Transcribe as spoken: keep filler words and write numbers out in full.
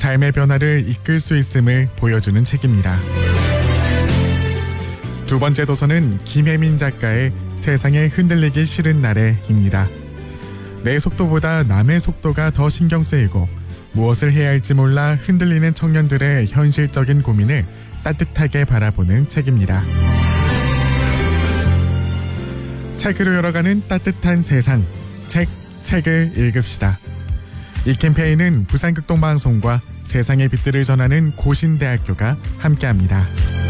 삶의 변화를 이끌 수 있음을 보여주는 책입니다. 두 번째 도서는 김혜민 작가의 세상에 흔들리기 싫은 날에입니다. 내 속도보다 남의 속도가 더 신경 쓰이고 무엇을 해야 할지 몰라 흔들리는 청년들의 현실적인 고민을 따뜻하게 바라보는 책입니다. 책으로 열어가는 따뜻한 세상, 책, 책을 읽읍시다. 이 캠페인은 부산극동방송과 세상의 빛들을 전하는 고신대학교가 함께합니다.